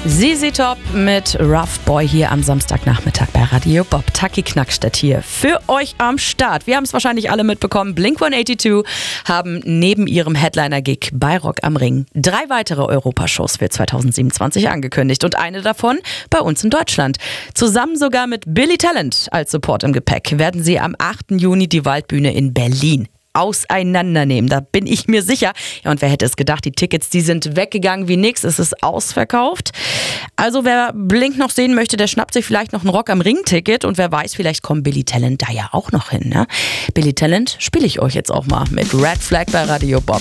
ZZ Top mit Rough Boy hier am Samstagnachmittag bei Radio Bob. Taki Knackstedt hier für euch am Start. Wir haben es wahrscheinlich alle mitbekommen. Blink-182 haben neben ihrem Headliner-Gig bei Rock am Ring 3 weitere Europashows für 2027 angekündigt und eine davon bei uns in Deutschland. Zusammen sogar mit Billy Talent als Support im Gepäck werden sie am 8. Juni die Waldbühne in Berlin auseinandernehmen. Da bin ich mir sicher. Ja, und wer hätte es gedacht, die Tickets, die sind weggegangen wie nix. Es ist ausverkauft. Also wer Blink noch sehen möchte, der schnappt sich vielleicht noch ein Rock am Ring-Ticket und wer weiß, vielleicht kommt Billy Talent da ja auch noch hin. Ne? Billy Talent spiele ich euch jetzt auch mal mit Red Flag bei Radio Bob.